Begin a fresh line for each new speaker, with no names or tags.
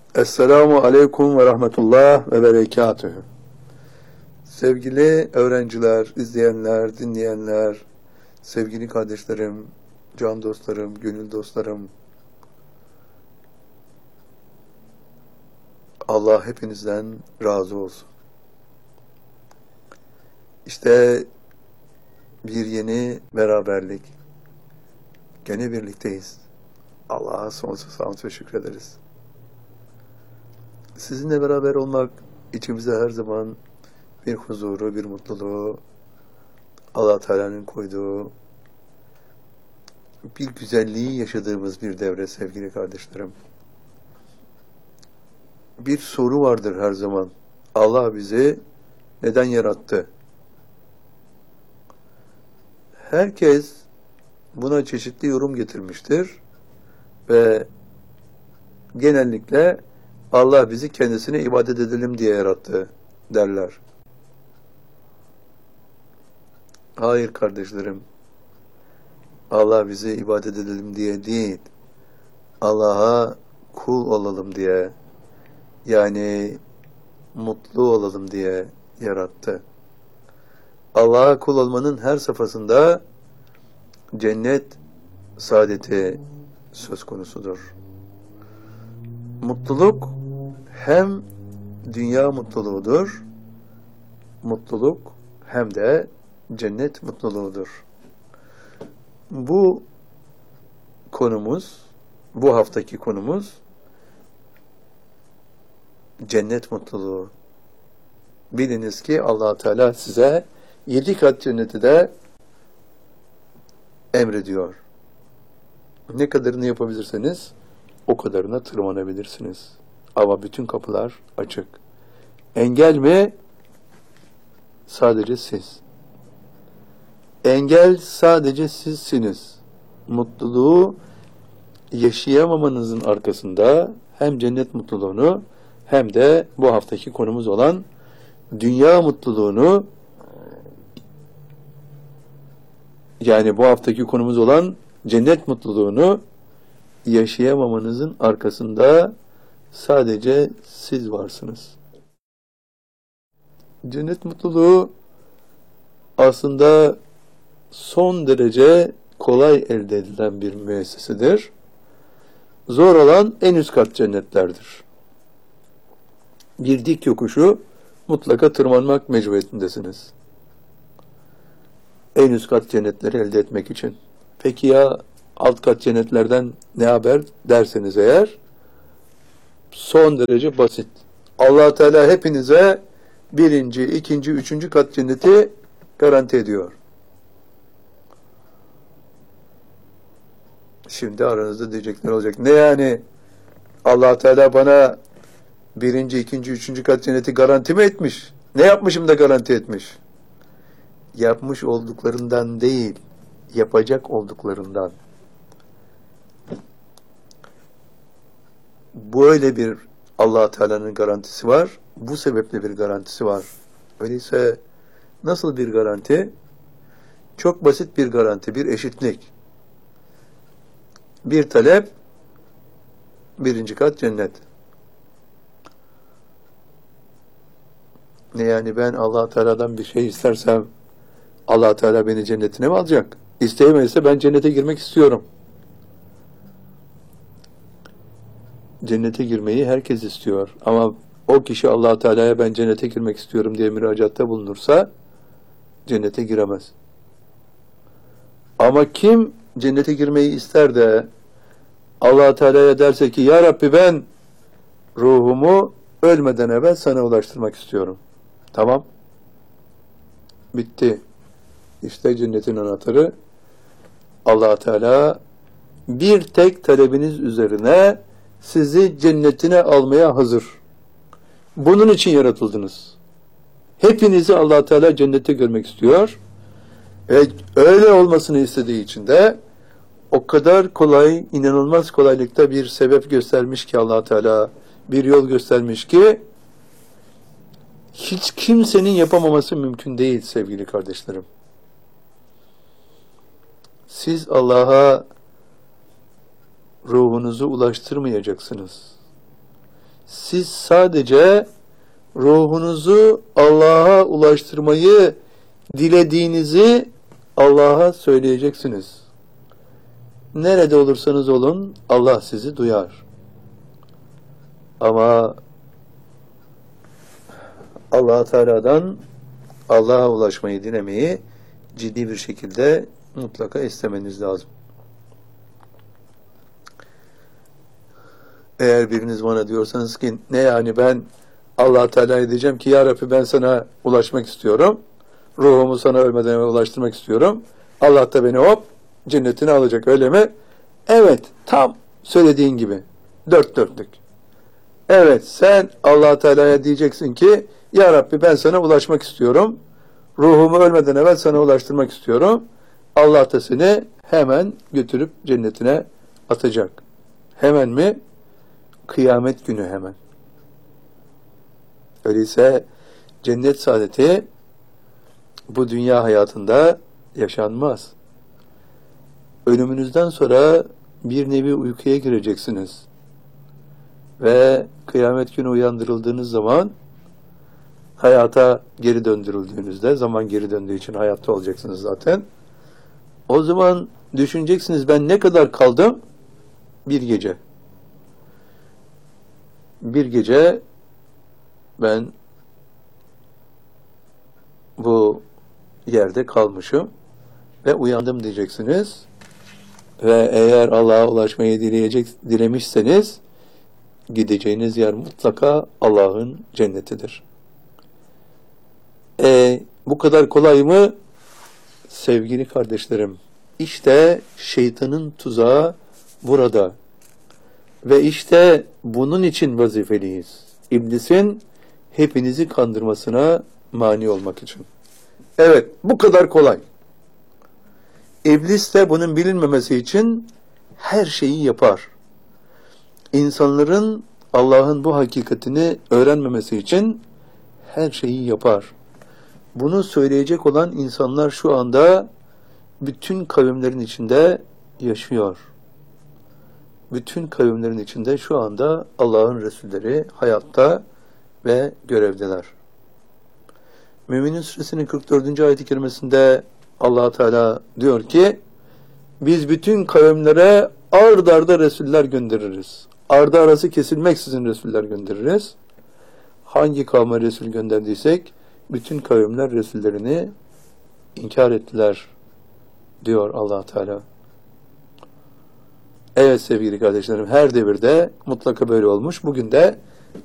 Esselamu Aleyküm ve Rahmetullah ve Berekatühü. Sevgili öğrenciler, izleyenler, dinleyenler, sevgili kardeşlerim, can dostlarım, gönül dostlarım, Allah hepinizden razı olsun. İşte bir yeni beraberlik. Gene birlikteyiz. Allah'a sonsuz hamd ve şükrederiz. Sizinle beraber olmak içimize her zaman bir huzuru, bir mutluluğu, Allah Teala'nın koyduğu bir güzelliği yaşadığımız bir devre sevgili kardeşlerim. Bir soru vardır her zaman. Allah bizi neden yarattı? Herkes buna çeşitli yorum getirmiştir ve genellikle Allah bizi kendisine ibadet edelim diye yarattı derler. Hayır kardeşlerim. Allah bizi ibadet edelim diye değil, Allah'a kul olalım diye, yani mutlu olalım diye yarattı. Allah'a kul olmanın her safhasında cennet saadeti söz konusudur. Mutluluk hem dünya mutluluğudur, mutluluk hem de cennet mutluluğudur. Bu konumuz, bu haftaki konumuz cennet mutluluğu. Biliniz ki Allah Teala size 7 kat cenneti de emrediyor. Ne kadarını yapabilirseniz o kadarına tırmanabilirsiniz. Ama bütün kapılar açık. Engel mi? Sadece siz. Engel sadece sizsiniz. Mutluluğu yaşayamamanızın arkasında hem cennet mutluluğunu hem de bu haftaki konumuz olan dünya mutluluğunu, yani bu haftaki konumuz olan cennet mutluluğunu yaşayamamanızın arkasında sadece siz varsınız. Cennet mutluluğu aslında son derece kolay elde edilen bir müessesedir. Zor olan en üst kat cennetlerdir. Bir dik yokuşu mutlaka tırmanmak mecburiyetindesiniz. En üst kat cennetleri elde etmek için. Peki ya alt kat cennetlerden ne haber derseniz eğer, son derece basit. Allah Teala hepinize birinci, ikinci, üçüncü kat cenneti garanti ediyor. Şimdi aranızda diyecekler olacak. Ne yani? Allah Teala bana birinci, ikinci, üçüncü kat cenneti garanti mi etmiş? Ne yapmışım da garanti etmiş? Yapmış olduklarından değil, yapacak olduklarından. Böyle bir Allah Teala'nın garantisi var. Bu sebeple bir garantisi var. Öyleyse nasıl bir garanti? Çok basit bir garanti, bir eşitlik. Bir talep, birinci kat cennet. Ne yani ben Allah Teala'dan bir şey istersem Allah Teala beni cennetine mi alacak? İsteyemezse ben cennete girmek istiyorum. Cennete girmeyi herkes istiyor. Ama o kişi Allah Teala'ya ben cennete girmek istiyorum diye müracaatta bulunursa cennete giremez. Ama kim cennete girmeyi ister de Allah Teala'ya derse ki ya Rabbi ben ruhumu ölmeden evvel sana ulaştırmak istiyorum. Tamam. Bitti. İşte cennetin anahtarı. Allah Teala bir tek talebiniz üzerine sizi cennetine almaya hazır. Bunun için yaratıldınız. Hepinizi Allah Teala cennette görmek istiyor. Öyle olmasını istediği için de o kadar kolay, inanılmaz kolaylıkta bir sebep göstermiş ki Allah Teala, bir yol göstermiş ki hiç kimsenin yapamaması mümkün değil sevgili kardeşlerim. Siz Allah'a ruhunuzu ulaştırmayacaksınız. Siz sadece ruhunuzu Allah'a ulaştırmayı dilediğinizi Allah'a söyleyeceksiniz. Nerede olursanız olun Allah sizi duyar. Ama Allah Teala'dan Allah'a ulaşmayı dilemeyi ciddi bir şekilde mutlaka istemeniz lazım. Eğer biriniz bana diyorsanız ki ne yani ben Allah Teala'ya diyeceğim ki ya Rabbi ben sana ulaşmak istiyorum. Ruhumu sana ölmeden evvel ulaştırmak istiyorum. Allah da beni hop cennetine alacak öyle mi? Evet, tam söylediğin gibi. Dört dörtlük. Evet, sen Allah Teala'ya diyeceksin ki ya Rabbi ben sana ulaşmak istiyorum. Ruhumu ölmeden evvel sana ulaştırmak istiyorum. Allah da seni hemen götürüp cennetine atacak. Hemen mi? Kıyamet günü hemen. Öyleyse cennet saadeti bu dünya hayatında yaşanmaz. Ölümünüzden sonra bir nevi uykuya gireceksiniz. Ve kıyamet günü uyandırıldığınız zaman hayata geri döndürüldüğünüzde, zaman geri döndüğü için hayatta olacaksınız zaten. O zaman düşüneceksiniz ben ne kadar kaldım? Bir gece. Bir gece ben bu yerde kalmışım ve uyandım diyeceksiniz. Ve eğer Allah'a ulaşmayı dilemişseniz gideceğiniz yer mutlaka Allah'ın cennetidir. Bu kadar kolay mı? Sevgili kardeşlerim, işte şeytanın tuzağı burada. Ve işte bunun için vazifeliyiz. İblisin hepinizi kandırmasına mani olmak için. Evet, bu kadar kolay. İblis de bunun bilinmemesi için her şeyi yapar. İnsanların Allah'ın bu hakikatini öğrenmemesi için her şeyi yapar. Bunu söyleyecek olan insanlar şu anda bütün kavimlerin içinde yaşıyor. Bütün kavimlerin içinde şu anda Allah'ın Resulleri hayatta ve görevdeler. Mü'minin Suresinin 44. ayet-i kerimesinde Allah Teala diyor ki biz bütün kavimlere ard arda Resuller göndeririz. Ardı arası kesilmeksizin Resuller göndeririz. Hangi kavme Resul gönderdiysek bütün kavimler Resullerini inkar ettiler diyor Allah Teala. Evet sevgili kardeşlerim, her devirde mutlaka böyle olmuş. Bugün de